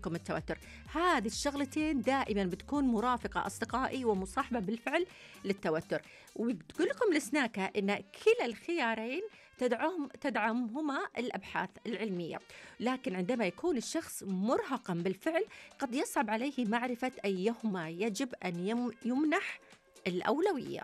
لكم التوتر. هذه الشغلتين دائما بتكون مرافقة أصدقائي ومصاحبة بالفعل للتوتر. وبتقول لكم السناكة إن كلا الخيارين تدعمهما الأبحاث العلمية، لكن عندما يكون الشخص مرهقا بالفعل قد يصعب عليه معرفة أيهما يجب أن يمنح الأولوية.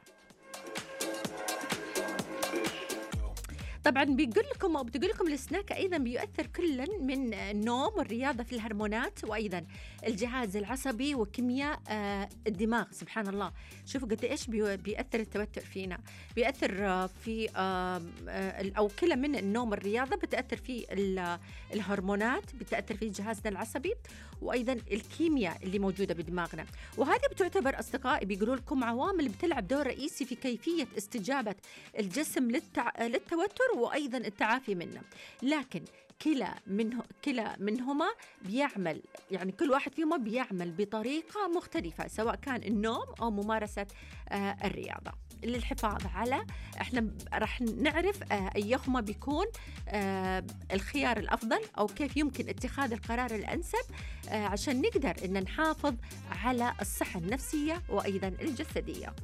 طبعا بتقول لكم السناك أيضا بيؤثر كلا من النوم والرياضة في الهرمونات، وأيضا الجهاز العصبي وكيمياء الدماغ. سبحان الله، شوفوا قد إيش بيأثر التوتر فينا. بيأثر في أو كلا من النوم والرياضة بتأثر في الهرمونات، بتأثر في جهازنا العصبي وأيضا الكيمياء اللي موجودة بدماغنا. وهذه بتعتبر أصدقائي بيقولوا لكم عوامل بتلعب دور رئيسي في كيفية استجابة الجسم للتوتر وأيضا التعافي منه. لكن كلا منهما بيعمل، يعني كل واحد فيهما بيعمل بطريقة مختلفة، سواء كان النوم أو ممارسة الرياضة. للحفاظ على احنا راح نعرف ايهما بيكون الخيار الافضل او كيف يمكن اتخاذ القرار الانسب عشان نقدر ان نحافظ على الصحة النفسية وايضا الجسدية.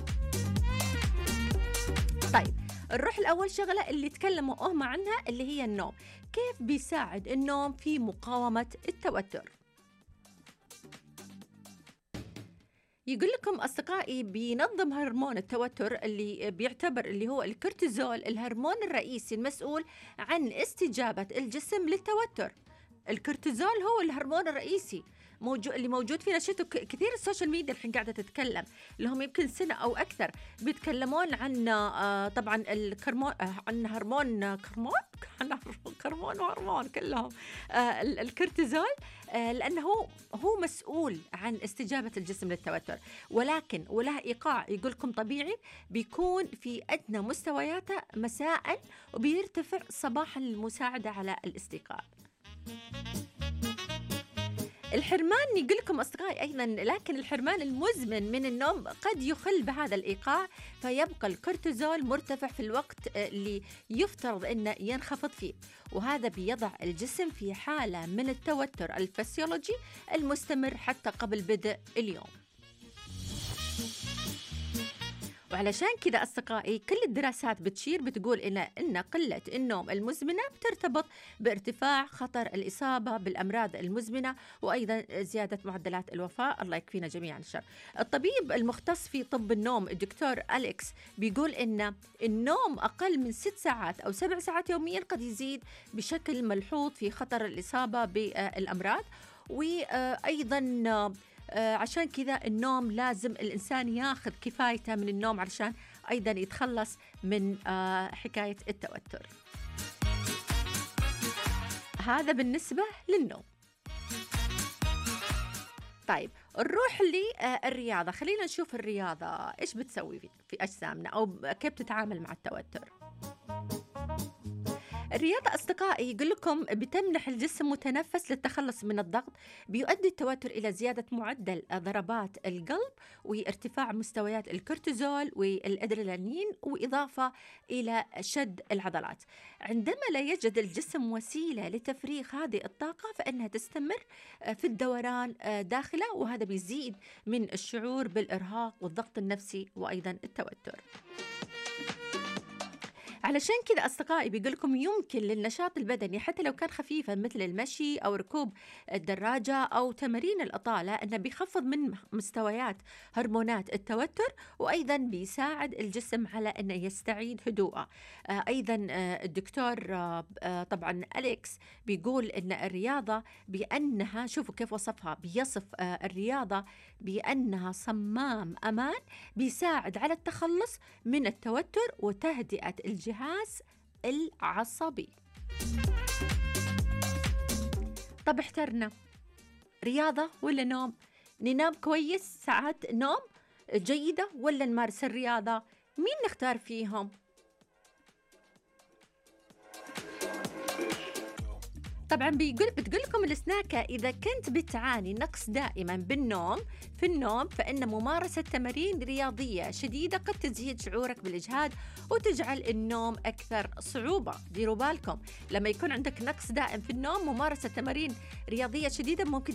طيب نروح الأول شغلة اللي تكلموا هم عنها اللي هي النوم. كيف بيساعد النوم في مقاومة التوتر؟ يقول لكم أصدقائي بينظم هرمون التوتر اللي بيعتبر اللي هو الكورتيزول الهرمون الرئيسي المسؤول عن استجابة الجسم للتوتر. الكورتيزول هو الهرمون الرئيسي اللي موجود في نشاته كثير. السوشيال ميديا الحين قاعدة تتكلم لهم يمكن سنة أو أكثر، بيتكلمون عن طبعا عن هرمون وهرمون كلهم الكورتيزول، لأنه هو مسؤول عن استجابة الجسم للتوتر، ولكن وله إيقاع يقولكم طبيعي بيكون في أدنى مستوياته مساء وبيرتفع صباحا للمساعدة على الاستيقاظ. الحرمان يقول لكم أصدقائي أيضا، لكن الحرمان المزمن من النوم قد يخل بهذا الإيقاع، فيبقى الكورتيزول مرتفع في الوقت اللي يفترض أنه ينخفض فيه، وهذا بيضع الجسم في حالة من التوتر الفسيولوجي المستمر حتى قبل بدء اليوم. وعلشان كذا أصدقائي كل الدراسات بتقول إن قلة النوم المزمنة بترتبط بارتفاع خطر الإصابة بالأمراض المزمنة وأيضا زيادة معدلات الوفاة. الله يكفينا جميعا الشر. الطبيب المختص في طب النوم الدكتور أليكس بيقول إن النوم أقل من 6 ساعات أو 7 ساعات يوميا قد يزيد بشكل ملحوظ في خطر الإصابة بالأمراض. وأيضا عشان كذا النوم لازم الإنسان ياخذ كفايته من النوم علشان أيضا يتخلص من حكاية التوتر. هذا بالنسبة للنوم. طيب نروح للرياضة. خلينا نشوف الرياضة إيش بتسوي في أجسامنا أو كيف تتعامل مع التوتر. الرياضة أصدقائي يقول لكم بتمنح الجسم متنفس للتخلص من الضغط، بيؤدي التوتر إلى زيادة معدل ضربات القلب وارتفاع مستويات الكورتيزول والأدرينالين، وإضافة إلى شد العضلات. عندما لا يجد الجسم وسيلة لتفريغ هذه الطاقة فإنها تستمر في الدوران داخله، وهذا بيزيد من الشعور بالإرهاق والضغط النفسي وأيضا التوتر. علشان كذا أصدقائي بيقول لكم يمكن للنشاط البدني حتى لو كان خفيفا مثل المشي أو ركوب الدراجة أو تمارين الإطالة، أنه بيخفض من مستويات هرمونات التوتر وأيضا بيساعد الجسم على أنه يستعيد هدوءه. أيضا الدكتور طبعا أليكس بيقول أن الرياضة بأنها، شوفوا كيف وصفها، بيصف الرياضة بأنها صمام أمان بيساعد على التخلص من التوتر وتهدئة الجهاز العصبي. طب احترنا رياضة ولا نوم؟ ننام كويس ساعات نوم جيدة ولا نمارس الرياضة؟ مين نختار فيهم؟ طبعا بتقول لكم السناكة إذا كنت بتعاني نقص دائما في النوم فإن ممارسة تمارين رياضية شديدة قد تزيد شعورك بالإجهاد وتجعل النوم أكثر صعوبة. ديروا بالكم لما يكون عندك نقص دائم في النوم، ممارسة تمارين رياضية شديدة ممكن